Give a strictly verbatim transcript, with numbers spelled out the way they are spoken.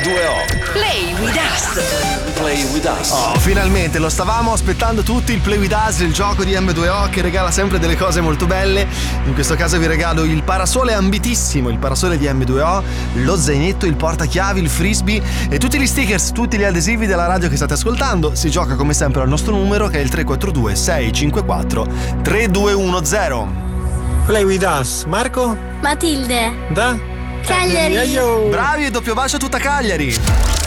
due O. Play with us. Play with us. Oh, finalmente lo stavamo aspettando tutti, il Play with Us, il gioco di M due O che regala sempre delle cose molto belle. In questo caso vi regalo il parasole ambitissimo, il parasole di M due O, lo zainetto, il portachiavi, il frisbee e tutti gli stickers, tutti gli adesivi della radio che state ascoltando. Si gioca come sempre al nostro numero che è il tre quattro due sei cinque quattro tre due uno zero. Play with us, Marco? Matilde. Da? Cagliari. Yo. Bravi, e doppio bacio a tutta Cagliari.